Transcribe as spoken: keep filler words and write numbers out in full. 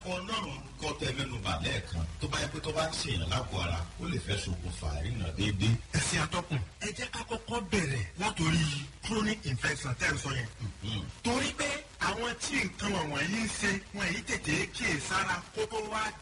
ọlọ́run kọ́ tẹ mẹ́nu bà lẹ́ẹ̀kan tó bá yẹ pé tó bá ń ṣèyàn lágọ̀ọ́ ara ó lè fẹ́ ṣokùnfà ìrìnà déédéé. ẹ̀sìn atọ́kùn ẹ jẹ́ ká kọ́kọ́ bẹ̀rẹ̀ látòrí chronic infection tẹ́ ẹ sọ yẹn. torí pé àwọn tí nǹkan wọ̀nyí ń ṣe wọn èyí tètè kíyèsára kó tó wá